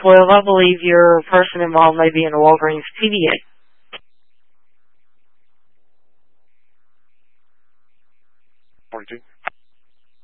12, I believe your person involved may be in a Walgreens PVA.